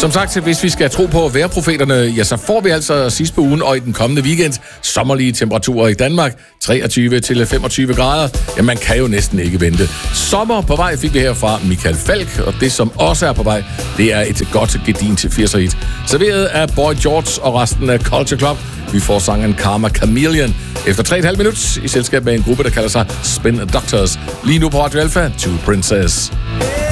Som sagt, hvis vi skal tro på vejrprofeterne, ja, så får vi altså sidst på ugen og i den kommende weekend sommerlige temperaturer i Danmark. 23-25 grader. Ja, man kan jo næsten ikke vente. Sommer på vej fik vi her fra Michael Falch, og det som også er på vej, det er et godt gedint 80'er hit. Serveret af Boy George og resten af Culture Club. Vi får sangen Karma Chameleon efter 3,5 minutter i selskab med en gruppe, der kalder sig Spin Doctors. Lige nu på Radio Alpha, To Princess.